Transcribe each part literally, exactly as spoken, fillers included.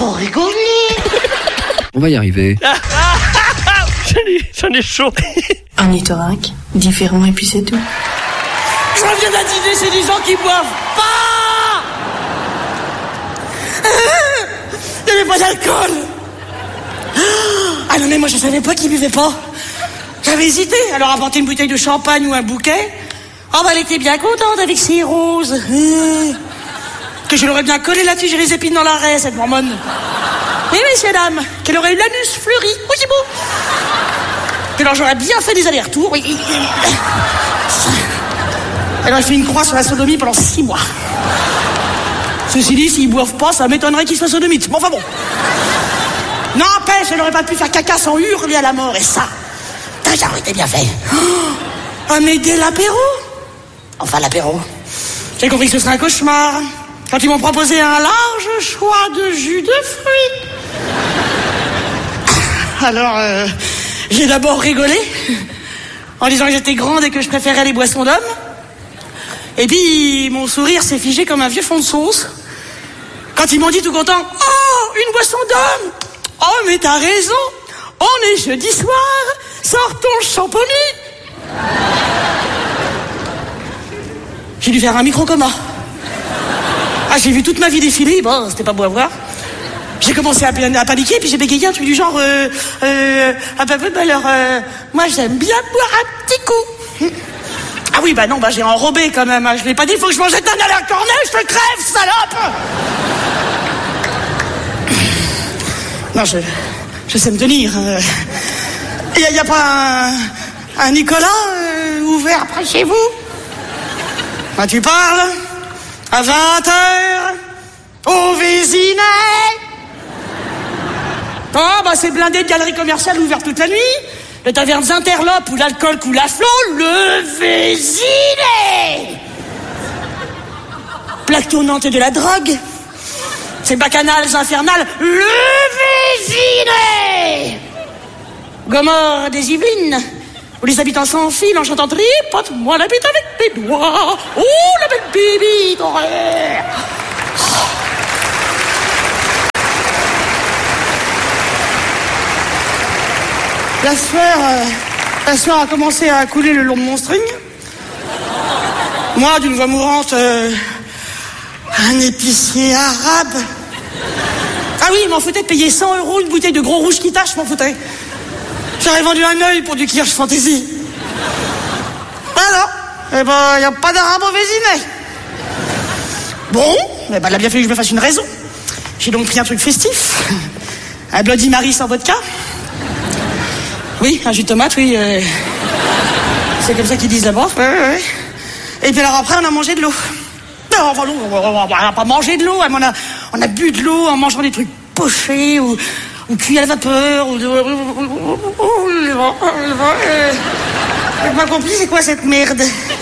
faut rigoler. On va y arriver. J'en ai, j'en ai chaud. Un Nitorac, différent et puis c'est tout. Je reviens d'un dîner chez des gens qui boivent pas. Il n'y avait pas d'alcool. Ah non mais moi je savais pas qu'ils buvaient pas. J'avais hésité à leur apporter une bouteille de champagne ou un bouquet. Oh bah elle était bien contente avec ses roses. Que je l'aurais bien collé là-dessus, j'ai les épines dans l'arrêt, cette mormone. Oui, messieurs, dames, qu'elle aurait eu l'anus fleuri. Oui, c'est beau. Que alors j'aurais bien fait des allers-retours. Oui. Elle aurait fait une croix sur la sodomie pendant six mois. Ceci dit, s'ils boivent pas, ça m'étonnerait qu'ils soient sodomites. Bon, enfin bon. N'empêche, elle n'aurait pas pu faire caca sans hurler à la mort. Et ça, ça aurait été bien fait. Oh, mais dès l'apéro. Enfin, l'apéro. J'ai compris que ce serait un cauchemar. Quand ils m'ont proposé un large choix de jus de fruits. Alors, euh, j'ai d'abord rigolé, en disant que j'étais grande et que je préférais les boissons d'hommes. Et puis, mon sourire s'est figé comme un vieux fond de sauce. Quand ils m'ont dit tout content, « Oh, une boisson d'homme !»« Oh, mais t'as raison, on est jeudi soir, sors ton champomis !» J'ai dû faire un micro-coma. Ah, j'ai vu toute ma vie défiler, bon, c'était pas beau à voir. J'ai commencé à, à paniquer, puis j'ai bégayé un truc du genre, euh, euh, ah bah, bah alors, euh, moi j'aime bien boire un petit coup. Ah oui, bah non, bah j'ai enrobé quand même, hein. Je l'ai pas dit, faut que je mange un à la cornée, je te crève, salope. Non, je, je sais me tenir. Il n'y a, y a pas un, un Nicolas euh, ouvert près chez vous? Bah tu parles? À vingt heures, au Vésinet. Oh, bah c'est blindé de galeries commerciales ouvertes toute la nuit. Les tavernes interlopes où l'alcool coule à flot, le Vésinet. Plaque tournante de la drogue. Ces bacchanales infernales, le Vésinet. Gomorre des Yvelines, où les habitants s'enfilent en chantant tripote-moi la bite avec tes doigts. Oh, la belle bibite d'horreur. La sueur, euh, la sueur a commencé à couler le long de mon string. Moi, d'une voix mourante, euh, un épicier arabe. Ah oui, il m'en foutait de payer cent euros une bouteille de gros rouge qui tâche, je m'en foutais. J'aurais vendu un œil pour du Kirsch Fantasy. Alors, eh ben, y a pas d'arabe au Vésinet. Bon, eh ben, il a bien fallu que je me fasse une raison. J'ai donc pris un truc festif. Un Bloody Mary sans vodka. Oui, un jus de tomate, oui. Euh... C'est comme ça qu'ils disent là-bas. Ouais, ouais. Et puis alors après, on a mangé de l'eau. Non, enfin non, on n'a pas mangé de l'eau. On a, on a bu de l'eau en mangeant des trucs pochés ou, ou cuits à la vapeur. Ou de... J'ai pas compris, c'est quoi cette merde?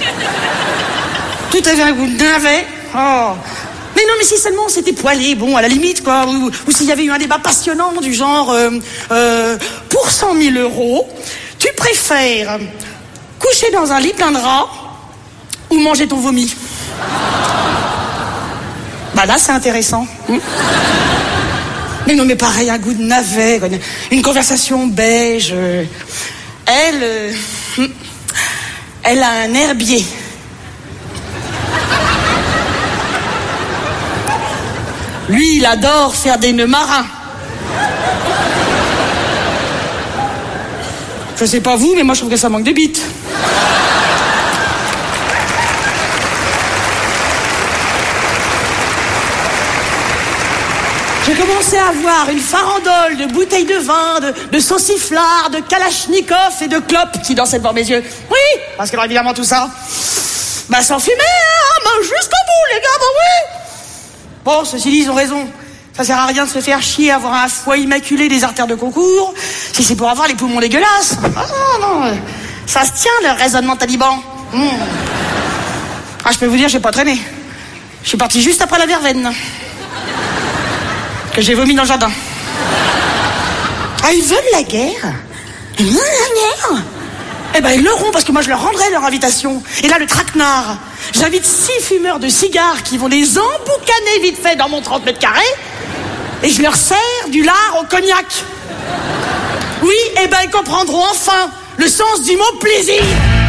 Tout avait un goût de navet. Oh. Mais non, mais si seulement c'était poilé, bon, à la limite, quoi. Ou, ou s'il y avait eu un débat passionnant du genre, euh, euh, pour cent mille euros, tu préfères coucher dans un lit plein de rats ou manger ton vomi? Bah là, c'est intéressant. Hum. Mais non, mais pareil, un goût de navet, quoi. Une conversation beige. Euh, elle, euh, hum, elle a un herbier. Lui, il adore faire des nœuds marins. Je sais pas vous, mais moi je trouve que ça manque de bites. J'ai commencé à voir une farandole de bouteilles de vin, de, de sauciflards, de kalachnikov et de clopes qui dansaient devant mes yeux. Oui, parce que alors, évidemment tout ça, bah sans fumer, hein, bah, jusqu'au bout les gars, bah oui. Bon, ceci dit, ils ont raison. Ça sert à rien de se faire chier à avoir un foie immaculé des artères de concours si c'est pour avoir les poumons dégueulasses. Ah non, non, ça se tient le raisonnement taliban. Mmh. Ah, je peux vous dire, j'ai pas traîné. Je suis parti juste après la verveine. Que j'ai vomi dans le jardin. Ah, ils veulent la guerre? Ils veulent la guerre? Eh ben, ils l'auront, parce que moi, je leur rendrai leur invitation. Et là, le traquenard. J'invite six fumeurs de cigares qui vont les emboucaner vite fait dans mon trente mètres carrés. Et je leur sers du lard au cognac. Oui, eh ben ils comprendront enfin le sens du mot plaisir.